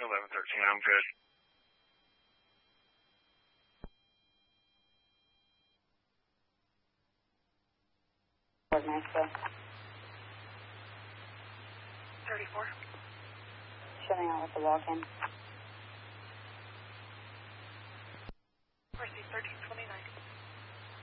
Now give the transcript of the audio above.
1113, I'm good. Nashville. 34. Shutting out with the walk-in. Mercy, 1320.